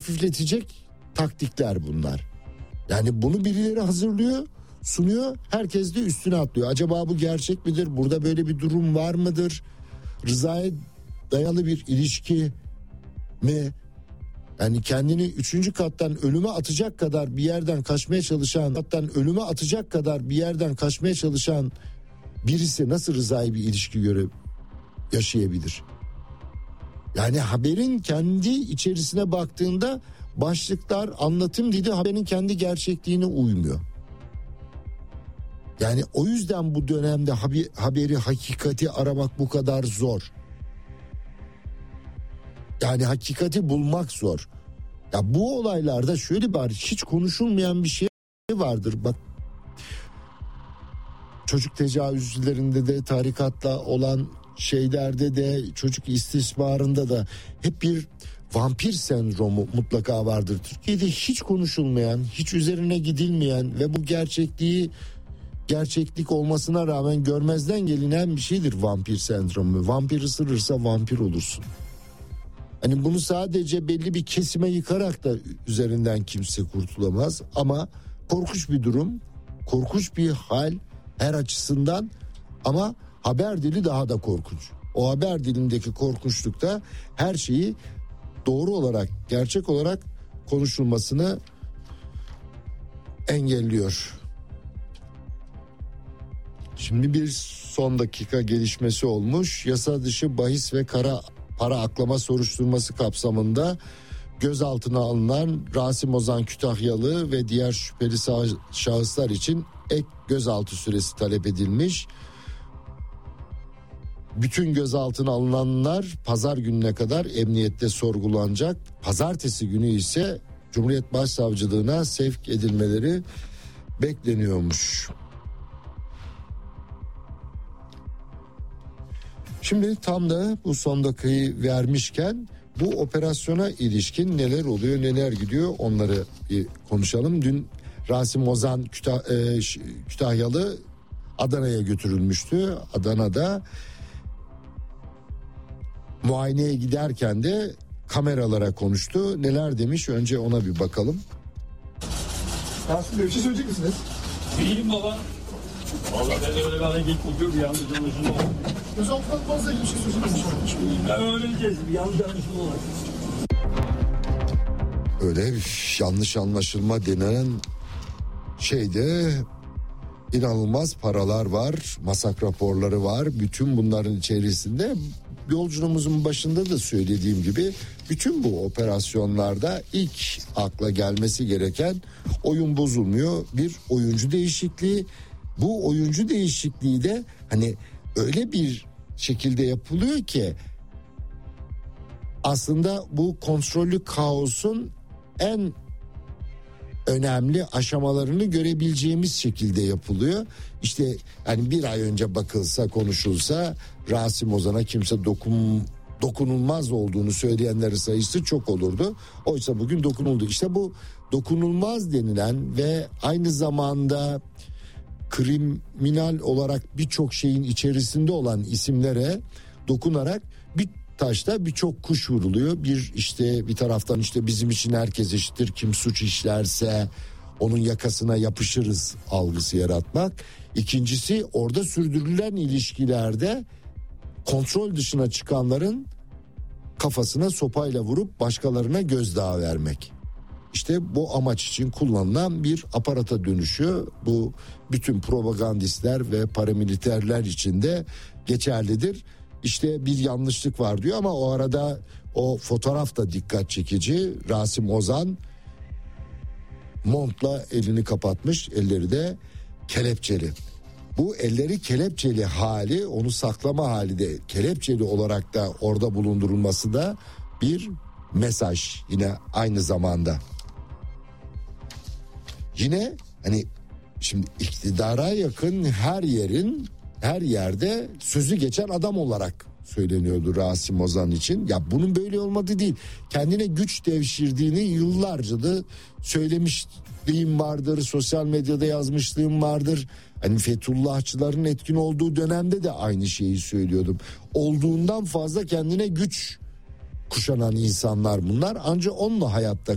hafifletecek taktikler bunlar. Yani bunu birileri hazırlıyor, sunuyor, herkes de üstüne atlıyor. Acaba bu gerçek midir? Burada böyle bir durum var mıdır? Rızaya dayalı bir ilişki mi? Yani kendini 3. kattan ölüme atacak kadar bir yerden kaçmaya çalışan birisi nasıl rızai bir ilişki yaşayabilir? Yani haberin kendi içerisine baktığında başlıklar, anlatım dili haberin kendi gerçekliğine uymuyor. Yani o yüzden bu dönemde haberi, hakikati aramak bu kadar zor. Yani hakikati bulmak zor. Ya bu olaylarda şöyle bir hiç konuşulmayan bir şey vardır. Bak, çocuk tecavüzlerinde de, tarikatla olan şeylerde de, çocuk istismarında da hep bir vampir sendromu mutlaka vardır. Türkiye'de hiç konuşulmayan, hiç üzerine gidilmeyen ve bu gerçeklik olmasına rağmen görmezden gelinen bir şeydir vampir sendromu. Vampir ısırırsa vampir olursun. Hani bunu sadece belli bir kesime yıkarak da üzerinden kimse kurtulamaz. Ama korkunç bir durum, korkunç bir hal her açısından, ama haber dili daha da korkunç. O haber dilindeki korkunçlukta her şeyi doğru olarak, gerçek olarak konuşulmasını engelliyor. Şimdi bir son dakika gelişmesi olmuş. Yasa dışı bahis ve para aklama soruşturması kapsamında gözaltına alınan Rasim Ozan Kütahyalı ve diğer şüpheli şahıslar için ek gözaltı süresi talep edilmiş. Bütün gözaltına alınanlar pazar gününe kadar emniyette sorgulanacak. Pazartesi günü ise Cumhuriyet Başsavcılığına sevk edilmeleri bekleniyormuş. Şimdi tam da bu son dakikayı vermişken bu operasyona ilişkin neler oluyor, neler gidiyor, onları bir konuşalım. Dün Rasim Ozan Kütahyalı Adana'ya götürülmüştü. Adana'da muayeneye giderken de kameralara konuştu. Neler demiş, önce ona bir bakalım. Rasim Bey, bir şey söyleyecek misiniz? İyiyim baba. Vallahi ben de öyle bir hareket kokuyor, bir yanlış anlaşılma var. Gözaltından fazla bir şey söyleyecek misiniz? Ben öğreneceğiz, bir yanlış anlaşılma var. Öyle yanlış anlaşılma denen şeyde inanılmaz paralar var, masak raporları var. Bütün bunların içerisinde yolculuğumuzun başında da söylediğim gibi bütün bu operasyonlarda ilk akla gelmesi gereken oyun bozulmuyor. Bir oyuncu değişikliği. Bu oyuncu değişikliği de hani öyle bir şekilde yapılıyor ki aslında bu kontrollü kaosun en önemli aşamalarını görebileceğimiz şekilde yapılıyor. İşte hani bir ay önce bakılsa, konuşulsa Rasim Ozan'a kimse dokunulmaz olduğunu söyleyenlerin sayısı çok olurdu. Oysa bugün dokunuldu. İşte bu dokunulmaz denilen ve aynı zamanda kriminal olarak birçok şeyin içerisinde olan isimlere dokunarak bir taşta birçok kuş vuruluyor. Bir taraftan işte bizim için herkes eşittir, kim suç işlerse onun yakasına yapışırız algısı yaratmak. İkincisi, orada sürdürülen ilişkilerde kontrol dışına çıkanların kafasına sopayla vurup başkalarına gözdağı vermek. İşte bu amaç için kullanılan bir aparata dönüşüyor. Bu bütün propagandistler ve paramiliterler için de geçerlidir. İşte bir yanlışlık var diyor ama o arada o fotoğraf da dikkat çekici. Rasim Ozan montla elini kapatmış, elleri de kelepçeli. Bu elleri kelepçeli hali, onu saklama hali de kelepçeli olarak da orada bulundurulması da bir mesaj yine aynı zamanda. Yine hani şimdi iktidara yakın her yerde sözü geçen adam olarak söyleniyordu Rasim Ozan için. Ya bunun böyle olmadığı değil. Kendine güç devşirdiğini yıllarca da söylemişliğim vardır. Sosyal medyada yazmışlığım vardır. Hani Fethullahçıların etkin olduğu dönemde de aynı şeyi söylüyordum. Olduğundan fazla kendine güç kuşanan insanlar bunlar. Ancak onunla hayatta